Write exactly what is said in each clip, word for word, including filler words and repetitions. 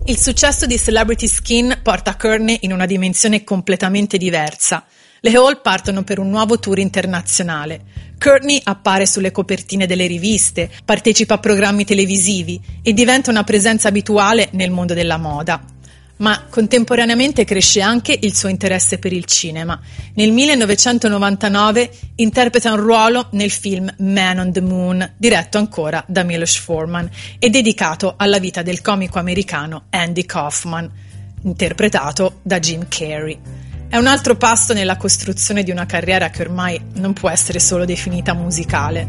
Il successo di Celebrity Skin porta Courtney in una dimensione completamente diversa. Le Hall partono per un nuovo tour internazionale. Courtney appare sulle copertine delle riviste, partecipa a programmi televisivi e diventa una presenza abituale nel mondo della moda. Ma contemporaneamente cresce anche il suo interesse per il cinema. Nel millenovecentonovantanove interpreta un ruolo nel film Man on the Moon, diretto ancora da Milos Forman e dedicato alla vita del comico americano Andy Kaufman, interpretato da Jim Carrey. È un altro passo nella costruzione di una carriera che ormai non può essere solo definita musicale.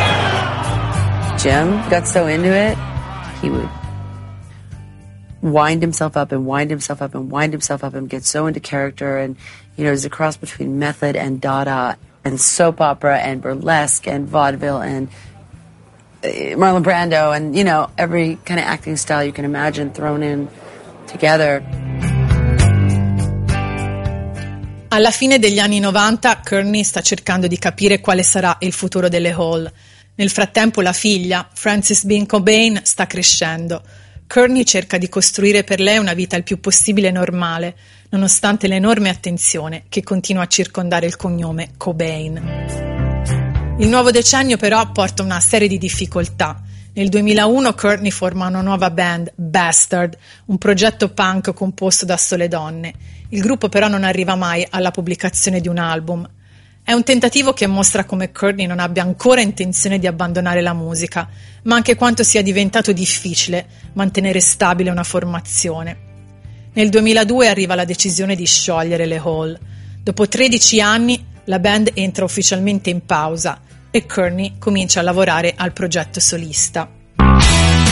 Jim got so into it, he would wind himself up and wind himself up and wind himself up and get so into character, and you know, there's a cross between method and dada and soap opera and burlesque and vaudeville and uh, Marlon Brando and, you know, every kind of acting style you can imagine thrown in together. Alla fine degli anni novanta, Courtney sta cercando di capire quale sarà il futuro delle Hall. Nel frattempo la figlia, Frances Bean Cobain, sta crescendo. Courtney cerca di costruire per lei una vita il più possibile normale, nonostante l'enorme attenzione che continua a circondare il cognome Cobain. Il nuovo decennio però porta una serie di difficoltà. Nel duemilauno Courtney forma una nuova band, Bastard, un progetto punk composto da sole donne. Il gruppo però non arriva mai alla pubblicazione di un album. È un tentativo che mostra come Courtney non abbia ancora intenzione di abbandonare la musica, ma anche quanto sia diventato difficile mantenere stabile una formazione. Nel duemiladue arriva la decisione di sciogliere le Hall. Dopo tredici anni la band entra ufficialmente in pausa e Courtney comincia a lavorare al progetto solista.